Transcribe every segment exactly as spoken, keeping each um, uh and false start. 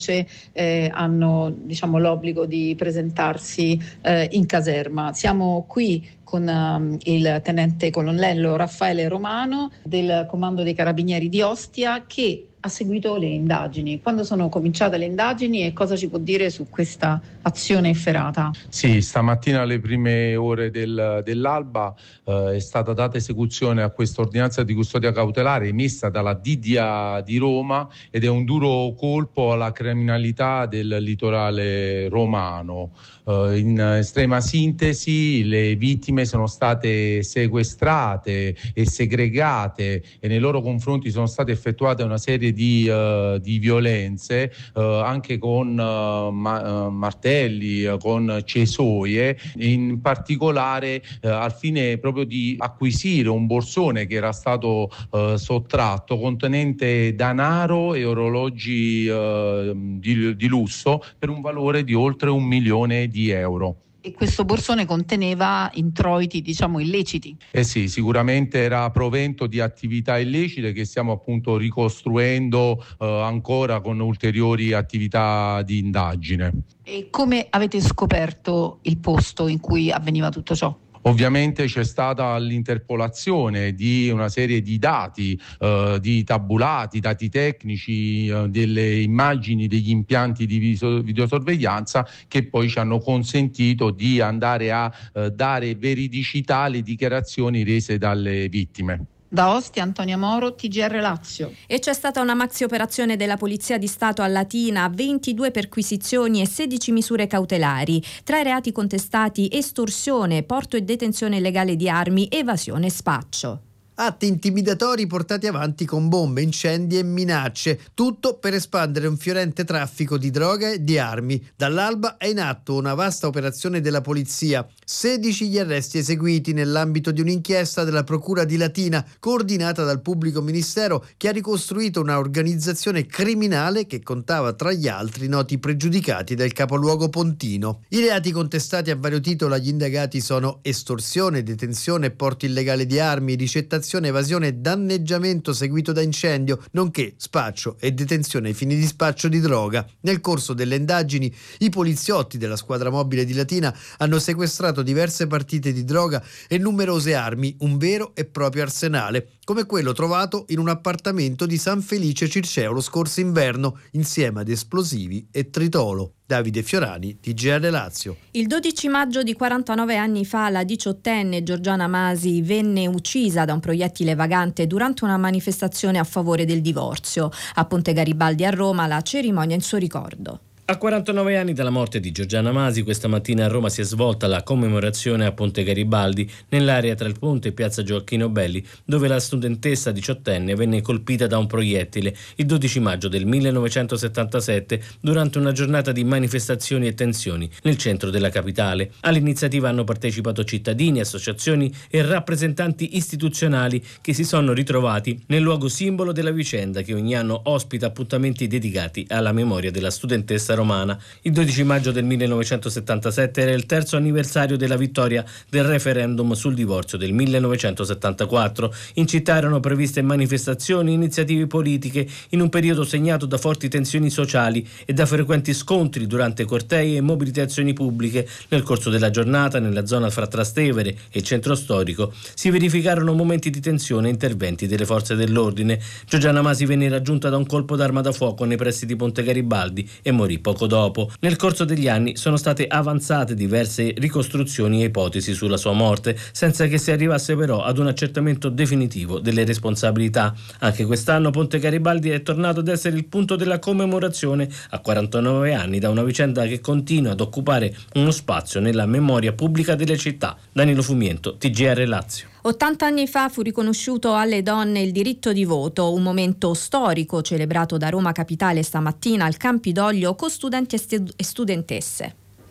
Eh, hanno diciamo, l'obbligo di presentarsi eh, in caserma. Siamo qui con um, il tenente colonnello Raffaele Romano del Comando dei Carabinieri di Ostia, che ha seguito le indagini. Quando sono cominciate le indagini e cosa ci può dire su questa azione efferata? Sì, stamattina alle prime ore del, dell'alba eh, è stata data esecuzione a questa ordinanza di custodia cautelare emessa dalla D D A di Roma ed è un duro colpo alla criminalità del litorale romano. Eh, in estrema sintesi, le vittime sono state sequestrate e segregate e nei loro confronti sono state effettuate una serie di, uh, di violenze uh, anche con uh, ma- uh, martelli, uh, con cesoie, in particolare uh, al fine proprio di acquisire un borsone che era stato uh, sottratto contenente denaro e orologi uh, di, di lusso per un valore di oltre un milione di euro. E questo borsone conteneva introiti, diciamo, illeciti? Eh sì, sicuramente era provento di attività illecite che stiamo appunto ricostruendo eh, ancora con ulteriori attività di indagine. E come avete scoperto il posto in cui avveniva tutto ciò? Ovviamente c'è stata l'interpolazione di una serie di dati, eh, di tabulati, dati tecnici, eh, delle immagini degli impianti di viso- videosorveglianza che poi ci hanno consentito di andare a eh, dare veridicità alle dichiarazioni rese dalle vittime. Da Ostia, Antonia Moro, T G R Lazio. E c'è stata una maxi operazione della Polizia di Stato a Latina, ventidue perquisizioni e sedici misure cautelari. Tra i reati contestati: estorsione, porto e detenzione illegale di armi, evasione e spaccio. Atti intimidatori portati avanti con bombe, incendi e minacce, tutto per espandere un fiorente traffico di droga e di armi. Dall'alba è in atto una vasta operazione della polizia, sedici gli arresti eseguiti nell'ambito di un'inchiesta della Procura di Latina, coordinata dal pubblico ministero che ha ricostruito una organizzazione criminale che contava tra gli altri noti pregiudicati del capoluogo pontino. I reati contestati a vario titolo agli indagati sono estorsione, detenzione e porto illegale di armi, ricettazione, evasione e danneggiamento seguito da incendio, nonché spaccio e detenzione ai fini di spaccio di droga. Nel corso delle indagini, i poliziotti della squadra mobile di Latina hanno sequestrato diverse partite di droga e numerose armi, un vero e proprio arsenale, come quello trovato in un appartamento di San Felice Circeo lo scorso inverno, insieme ad esplosivi e tritolo. Davide Fiorani, T G R Lazio. Il dodici maggio di quarantanove anni fa la diciottenne Giorgiana Masi venne uccisa da un proiettile vagante durante una manifestazione a favore del divorzio. A Ponte Garibaldi a Roma la cerimonia in suo ricordo. A quarantanove anni dalla morte di Giorgiana Masi, questa mattina a Roma si è svolta la commemorazione a Ponte Garibaldi, nell'area tra il ponte e piazza Gioacchino Belli, dove la studentessa diciottenne venne colpita da un proiettile il dodici maggio del millenovecentosettantasette durante una giornata di manifestazioni e tensioni nel centro della capitale. All'iniziativa hanno partecipato cittadini, associazioni e rappresentanti istituzionali che si sono ritrovati nel luogo simbolo della vicenda che ogni anno ospita appuntamenti dedicati alla memoria della studentessa romana. Il dodici maggio del millenovecentosettantasette era il terzo anniversario della vittoria del referendum sul divorzio del millenovecentosettantaquattro. In città erano previste manifestazioni e iniziative politiche in un periodo segnato da forti tensioni sociali e da frequenti scontri durante cortei e mobilitazioni pubbliche. Nel corso della giornata, nella zona fra Trastevere e Centro Storico, si verificarono momenti di tensione e interventi delle forze dell'ordine. Giorgiana Masi venne raggiunta da un colpo d'arma da fuoco nei pressi di Ponte Garibaldi e morì poco dopo. Nel corso degli anni sono state avanzate diverse ricostruzioni e ipotesi sulla sua morte, senza che si arrivasse però ad un accertamento definitivo delle responsabilità. Anche quest'anno Ponte Garibaldi è tornato ad essere il punto della commemorazione a quarantanove anni da una vicenda che continua ad occupare uno spazio nella memoria pubblica delle città. Danilo Fumiento, T G R Lazio. ottanta anni fa fu riconosciuto alle donne il diritto di voto, un momento storico celebrato da Roma Capitale stamattina al Campidoglio con studenti e studentesse.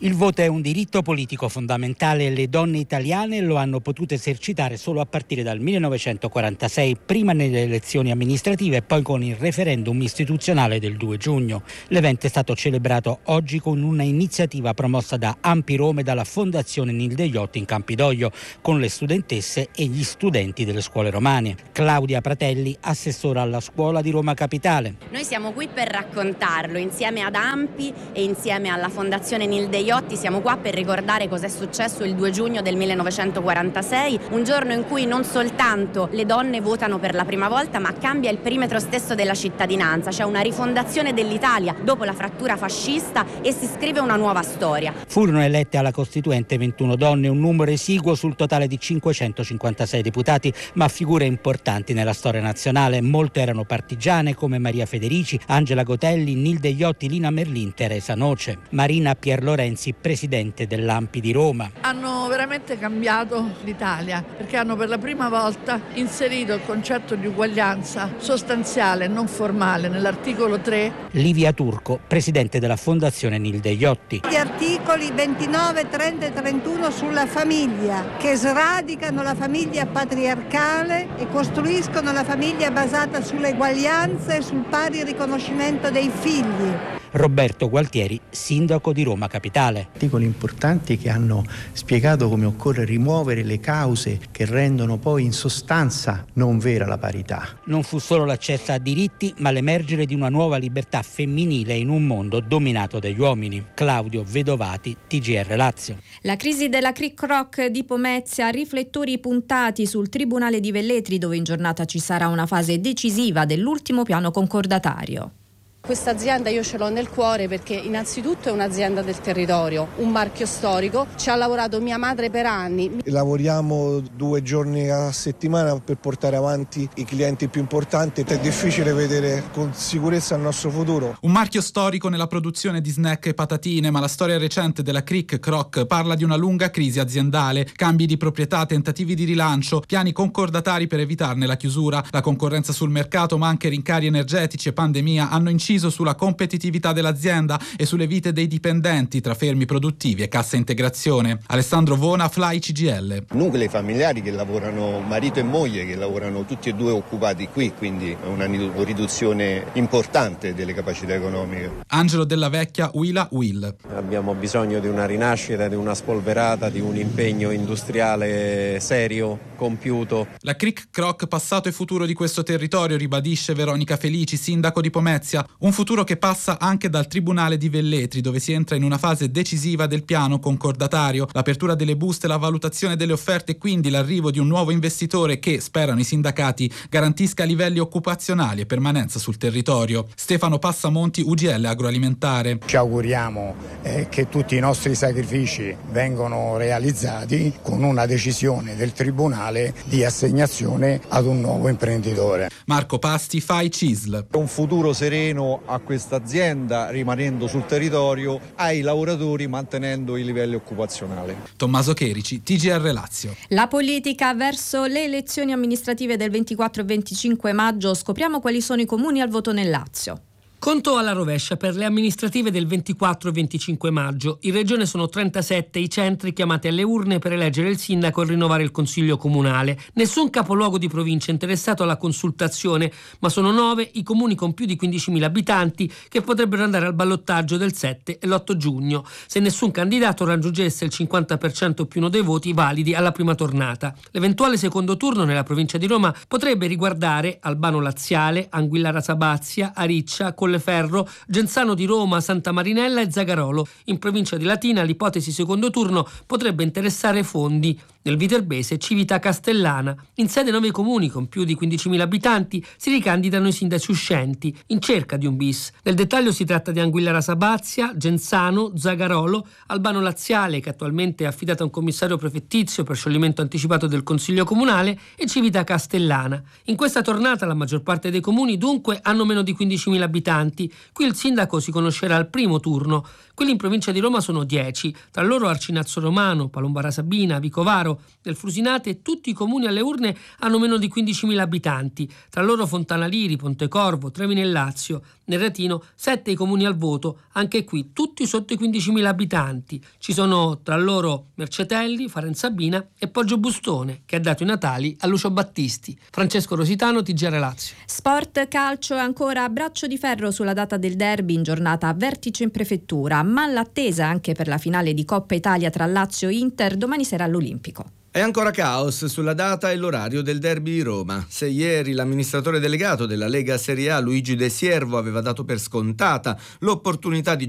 Il voto è un diritto politico fondamentale e le donne italiane lo hanno potuto esercitare solo a partire dal millenovecentoquarantasei, prima nelle elezioni amministrative e poi con il referendum istituzionale del due giugno. L'evento è stato celebrato oggi con una iniziativa promossa da Ampi Roma e dalla Fondazione Nilde Iotti in Campidoglio, con le studentesse e gli studenti delle scuole romane. Claudia Pratelli, assessora alla scuola di Roma Capitale. Noi siamo qui per raccontarlo insieme ad Ampi e insieme alla Fondazione Nilde Iotti. Siamo qua per ricordare cosa è successo il due giugno del millenovecentoquarantasei, un giorno in cui non soltanto le donne votano per la prima volta, ma cambia il perimetro stesso della cittadinanza. C'è una rifondazione dell'Italia dopo la frattura fascista e si scrive una nuova storia. Furono elette alla Costituente ventuno donne, un numero esiguo sul totale di cinquecentocinquantasei deputati, ma figure importanti nella storia nazionale. Molte erano partigiane come Maria Federici, Angela Gotelli, Nilde Iotti, Lina Merlin, Teresa Noce. Marina Pierlorenzi, presidente dell'Ampi di Roma. Hanno veramente cambiato l'Italia perché hanno per la prima volta inserito il concetto di uguaglianza sostanziale e non formale nell'articolo tre. Livia Turco, presidente della Fondazione Nilde Iotti. Gli articoli ventinove, trenta e trentuno sulla famiglia, che sradicano la famiglia patriarcale e costruiscono la famiglia basata sull'eguaglianza e sul pari riconoscimento dei figli. Roberto Gualtieri, sindaco di Roma Capitale. Articoli importanti che hanno spiegato come occorre rimuovere le cause che rendono poi in sostanza non vera la parità. Non fu solo l'accesso a diritti, ma l'emergere di una nuova libertà femminile in un mondo dominato dagli uomini. Claudio Vedovati, T G R Lazio. La crisi della Crick Rock di Pomezia, riflettori puntati sul Tribunale di Velletri, dove in giornata ci sarà una fase decisiva dell'ultimo piano concordatario. Questa azienda io ce l'ho nel cuore perché innanzitutto è un'azienda del territorio, un marchio storico, ci ha lavorato mia madre per anni. Lavoriamo due giorni a settimana per portare avanti i clienti più importanti, è difficile vedere con sicurezza il nostro futuro. Un marchio storico nella produzione di snack e patatine, ma la storia recente della Crick Croc parla di una lunga crisi aziendale, cambi di proprietà, tentativi di rilancio, piani concordatari per evitarne la chiusura, la concorrenza sul mercato ma anche rincari energetici e pandemia hanno inciso sulla competitività dell'azienda e sulle vite dei dipendenti tra fermi produttivi e cassa integrazione. Alessandro Vona, Fly C G I L. Nuclei familiari che lavorano, marito e moglie che lavorano tutti e due occupati qui, quindi è una riduzione importante delle capacità economiche. Angelo Della Vecchia, Willa Will. Abbiamo bisogno di una rinascita, di una spolverata, di un impegno industriale serio, compiuto. La Crick Croc, passato e futuro di questo territorio, ribadisce Veronica Felici, sindaco di Pomezia. Un futuro che passa anche dal Tribunale di Velletri, dove si entra in una fase decisiva del piano concordatario, l'apertura delle buste, la valutazione delle offerte e quindi l'arrivo di un nuovo investitore che, sperano i sindacati, garantisca livelli occupazionali e permanenza sul territorio. Stefano Passamonti, U G L Agroalimentare. Ci auguriamo eh, che tutti i nostri sacrifici vengano realizzati con una decisione del Tribunale di assegnazione ad un nuovo imprenditore. Marco Pasti, F A I C I S L. Un futuro sereno a questa azienda, rimanendo sul territorio, ai lavoratori, mantenendo i livelli occupazionali. Tommaso Cherici, T G R Lazio. La politica verso le elezioni amministrative del ventiquattro e venticinque maggio. Scopriamo quali sono i comuni al voto nel Lazio. Conto alla rovescia per le amministrative del ventiquattro e venticinque maggio. In regione sono trentasette i centri chiamati alle urne per eleggere il sindaco e rinnovare il consiglio comunale. Nessun capoluogo di provincia interessato alla consultazione, ma sono nove i comuni con più di quindicimila abitanti che potrebbero andare al ballottaggio del sette e l'otto giugno, se nessun candidato raggiungesse il cinquanta per cento più uno dei voti validi alla prima tornata. L'eventuale secondo turno nella provincia di Roma potrebbe riguardare Albano Laziale, Anguillara Sabazia, Ariccia, Colleferro, Genzano di Roma, Santa Marinella e Zagarolo. In provincia di Latina l'ipotesi secondo turno potrebbe interessare Fondi. Nel Viterbese Civita Castellana. In sede nove comuni con più di quindicimila abitanti si ricandidano i sindaci uscenti in cerca di un bis. Nel dettaglio si tratta di Anguillara Sabazia, Genzano, Zagarolo, Albano Laziale, che attualmente è affidata a un commissario prefettizio per scioglimento anticipato del Consiglio Comunale, e Civita Castellana. In questa tornata la maggior parte dei comuni dunque hanno meno di quindicimila abitanti. Qui il sindaco si conoscerà al primo turno. Quelli in provincia di Roma sono dieci, tra loro Arcinazzo Romano, Palombara Sabina, Vicovaro, Cortaro. Nel Frusinate tutti i comuni alle urne hanno meno di quindicimila abitanti, tra loro Fontana Liri, Pontecorvo, Trevi nel Lazio. Nel Retino sette i comuni al voto, anche qui tutti sotto i quindicimila abitanti. Ci sono tra loro Mercetelli, Farensabina e Poggio Bustone, che ha dato i natali a Lucio Battisti. Francesco Rositano, T G R Lazio. Sport, calcio e ancora braccio di ferro sulla data del derby in giornata a vertice in prefettura, ma l'attesa anche per la finale di Coppa Italia tra Lazio e Inter domani sera all'Olimpico. È ancora caos sulla data e l'orario del derby di Roma. Se ieri l'amministratore delegato della Lega Serie A Luigi De Siervo aveva dato per scontata l'opportunità di